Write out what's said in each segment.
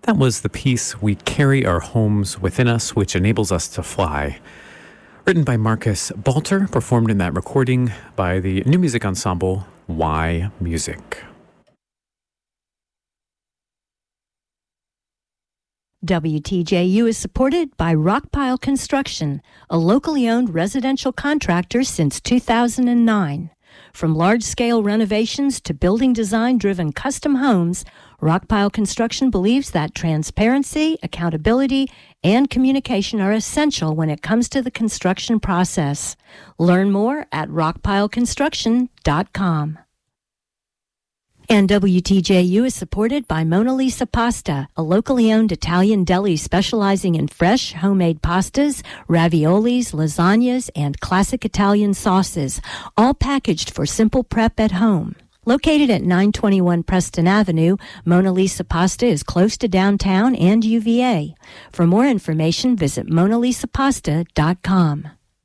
That was the piece We Carry Our Homes Within Us, which enables us to fly. Written by Marcus Balter, performed in that recording by the new music ensemble Y Music. WTJU is supported by Rockpile Construction, a locally owned residential contractor since 2009. From large-scale renovations to building design-driven custom homes, Rockpile Construction believes that transparency, accountability, and communication are essential when it comes to the construction process. Learn more at rockpileconstruction.com. And WTJU is supported by Mona Lisa Pasta, a locally owned Italian deli specializing in fresh, homemade pastas, raviolis, lasagnas, and classic Italian sauces, all packaged for simple prep at home. Located at 921 Preston Avenue, Mona Lisa Pasta is close to downtown and UVA. For more information, visit monalisapasta.com.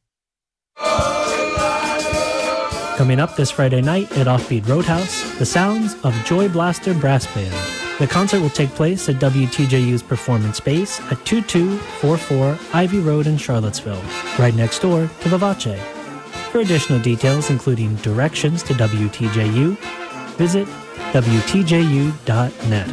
Coming up this Friday night at Offbeat Roadhouse, the sounds of Joy Blaster Brass Band. The concert will take place at WTJU's Performance Space at 2244 Ivy Road in Charlottesville, right next door to Vivace. For additional details, including directions to WTJU, visit WTJU.net.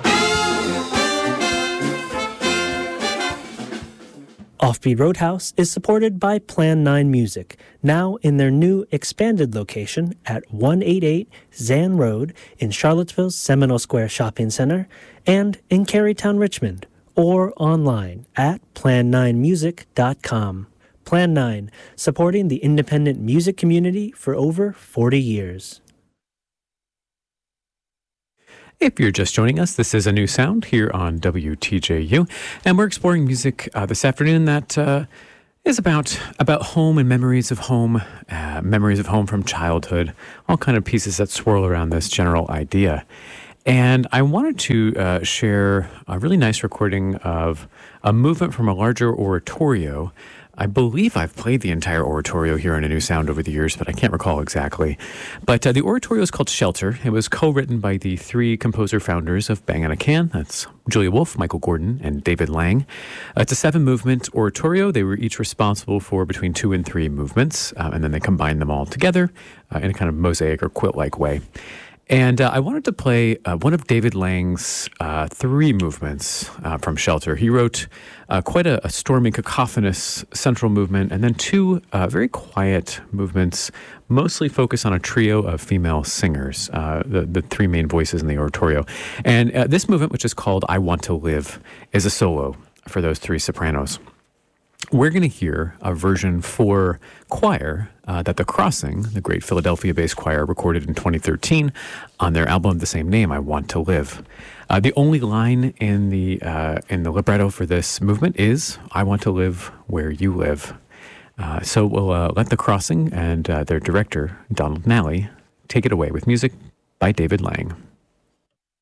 Offbeat Roadhouse is supported by Plan 9 Music, now in their new expanded location at 188 Zan Road in Charlottesville's Seminole Square Shopping Center and in Carytown, Richmond, or online at plan9music.com. Plan 9, supporting the independent music community for over 40 years. If you're just joining us, this is A New Sound here on WTJU, and we're exploring music this afternoon that is about home and memories of home from childhood, all kind of pieces that swirl around this general idea. And I wanted to share a really nice recording of a movement from a larger oratorio. I believe I've played the entire oratorio here in A New Sound over the years, but I can't recall exactly. But the oratorio is called Shelter. It was co-written by the three composer-founders of Bang on a Can. That's Julia Wolf, Michael Gordon, and David Lang. It's a 7-movement oratorio. They were each responsible for between 2 and 3 movements, and then they combined them all together in a kind of mosaic or quilt-like way. And I wanted to play one of David Lang's 3 movements from Shelter. He wrote quite a stormy, cacophonous central movement, and then 2 very quiet movements, mostly focused on a trio of female singers, the 3 main voices in the oratorio. And this movement, which is called I Want to Live, is a solo for those 3 sopranos. We're going to hear a version for choir that The Crossing, the great Philadelphia-based choir, recorded in 2013 on their album of the same name, I Want to Live. The only line in the libretto for this movement is, I want to live where you live. So we'll let The Crossing and their director, Donald Nally, take it away with music by David Lang.